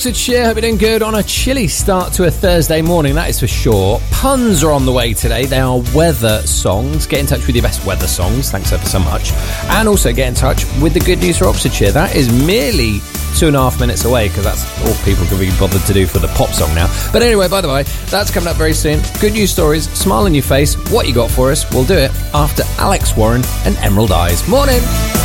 Oxfordshire, hope you're doing good on a chilly start to a Thursday morning, that is for sure. Puns are on the way today. They are weather songs. Get in touch with your best weather songs, thanks ever so much. And also get in touch with the good news for Oxfordshire. That is merely 2.5 minutes away, because that's all people can be bothered to do for the pop song now. But anyway, by the way, that's coming up very soon. Good news stories, smile on your face, what you got for us. We'll do it after Alex Warren and Emerald Eyes. Morning!